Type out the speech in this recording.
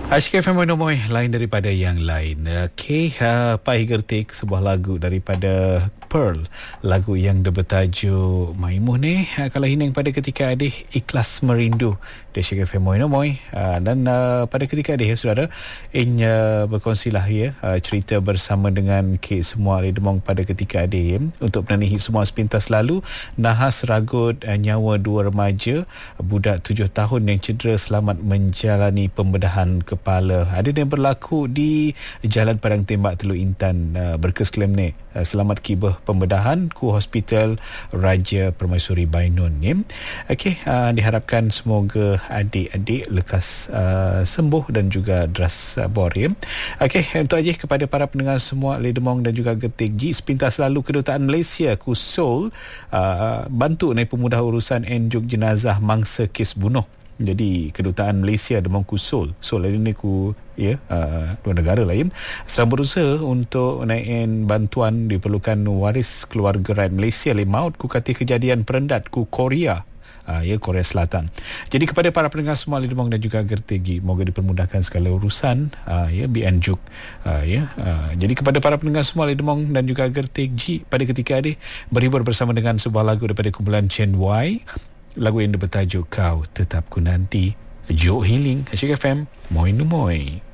Asyik FM Monomoy, lain daripada yang lain. Okay, Pai Gertik, sebuah lagu daripada Pearl, lagu yang bertajuk Maimuh ni kalau hining pada ketika adih ikhlas merindu di Asyik FM Monomoy. Dan pada ketika adih saudara berkongsilah cerita bersama dengan semua ahli demong pada ketika adih untuk menanihi semua sepintas lalu nahas ragut nyawa dua remaja budak 7 tahun yang cedera selamat menjalani pembedahan kepala. Ada yang berlaku di Jalan Padang Tembak Teluk Intan, Berkes Kelem ni. Selamat kibah pembedahan ku Hospital Raja Permaisuri Bainun ni. Okey, diharapkan semoga adik-adik lekas sembuh dan juga deras bor ya. Okey, untuk aja kepada para pendengar semua ahli demong dan juga Getik G, sepintas lalu Kedutaan Malaysia ku Seoul bantu naik pemudah urusan enjuk jenazah mangsa kes bunuh. Jadi Kedutaan Malaysia Demong ku Seoul ini ku dua negara lain sedang berusaha untuk naikkan bantuan diperlukan waris keluarga rakyat Malaysia le maut ku kati kejadian perendat ku Korea. Korea Selatan. Jadi kepada para pendengar semua ahli demong dan juga Gertigi, moga dipermudahkan segala urusan bianjuk jadi kepada para pendengar semua ahli demong dan juga Gertigi, pada ketika ini berhibur bersama dengan sebuah lagu daripada kumpulan Chen Y, lagu yang bertajuk Kau Tetap Ku Nanti. Jok Healing, Asyik FM, Moy Numoy.